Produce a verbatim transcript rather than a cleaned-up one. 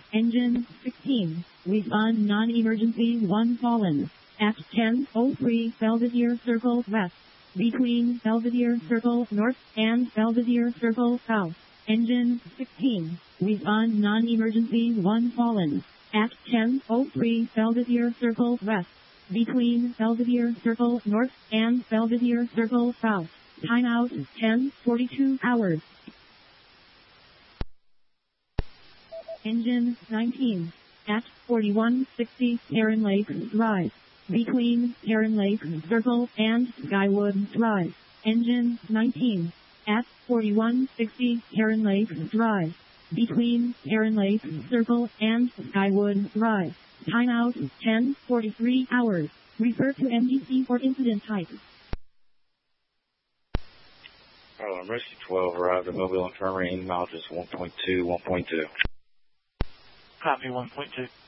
Engine sixteen. Respond non-emergency one fallen. At ten oh three Belvedere Circle West. Between Belvedere Circle North and Belvedere Circle South. Engine sixteen. Respond non-emergency one fallen. At ten oh three Belvedere Circle West. Between Belvedere Circle North and Belvedere Circle South. Timeout ten forty-two hours. Engine nineteen. At forty-one sixty Heron Lake Drive. Between Heron Lake Circle and Skywood Drive. Engine nineteen. At forty-one sixty Heron Lake Drive. Between Heron Lake Circle and Skywood Drive. Timeout ten forty-three hours. Refer to M D C for incident type. Harlem Rescue twelve arrived at Mobile Infirmary in mileage one point two, one point two. Copy one point two.